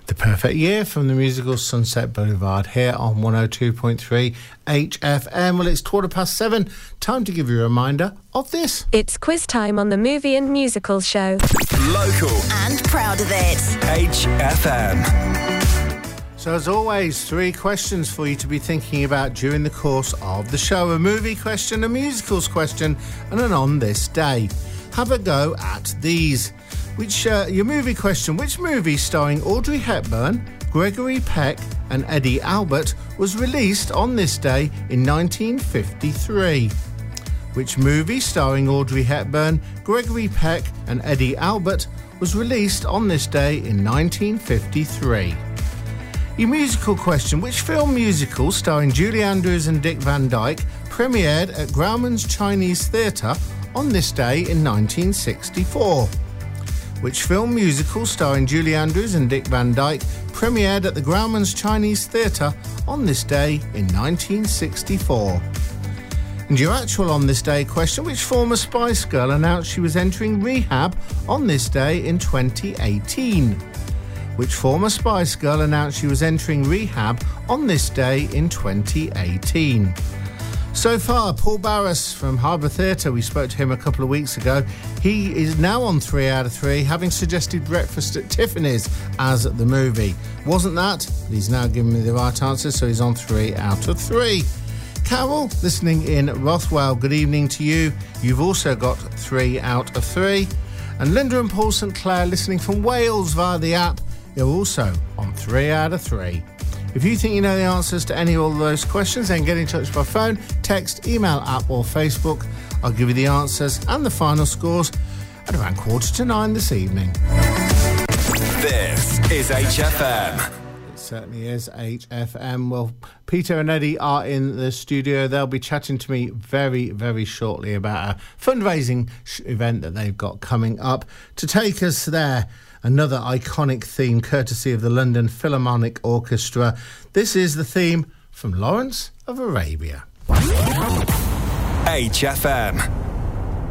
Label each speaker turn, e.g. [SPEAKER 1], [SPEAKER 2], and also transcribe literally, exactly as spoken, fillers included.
[SPEAKER 1] The Perfect Year from the musical Sunset Boulevard here on one oh two point three H F M. Well, it's quarter past seven. Time to give you a reminder of this.
[SPEAKER 2] It's quiz time on the Movie and Musicals show.
[SPEAKER 3] Local
[SPEAKER 4] and proud of it.
[SPEAKER 3] H F M.
[SPEAKER 1] So as always, three questions for you to be thinking about during the course of the show. A movie question, a musicals question, and an on this day. Have a go at these. Which uh, your movie question, which movie starring Audrey Hepburn, Gregory Peck and Eddie Albert was released on this day in nineteen fifty-three? Which movie starring Audrey Hepburn, Gregory Peck and Eddie Albert was released on this day in nineteen fifty-three? Your musical question, which film musical starring Julie Andrews and Dick Van Dyke premiered at Grauman's Chinese Theatre on this day in nineteen sixty-four? Which film musical starring Julie Andrews and Dick Van Dyke premiered at the Grauman's Chinese Theatre on this day in nineteen sixty-four? And your actual on this day question, which former Spice Girl announced she was entering rehab on this day in twenty eighteen? Which former Spice Girl announced she was entering rehab on this day in twenty eighteen? So far, Paul Barras from Harbour Theatre, we spoke to him a couple of weeks ago. He is now on three out of three, having suggested Breakfast at Tiffany's as the movie. Wasn't that? He's now given me the right answer, so he's on three out of three. Carol, listening in Rothwell, good evening to you. You've also got three out of three. And Linda and Paul Saint Clair, listening from Wales via the app, you're also on three out of three. If you think you know the answers to any or all of those questions, then get in touch by phone, text, email, app or Facebook. I'll give you the answers and the final scores at around quarter to nine this evening.
[SPEAKER 3] This is H F M.
[SPEAKER 1] It certainly is H F M. Well, Peter and Eddie are in the studio. They'll be chatting to me very, very shortly about a fundraising sh- event that they've got coming up to take us there. Another iconic theme courtesy of the London Philharmonic Orchestra. This is the theme from Lawrence of Arabia.
[SPEAKER 3] H F M.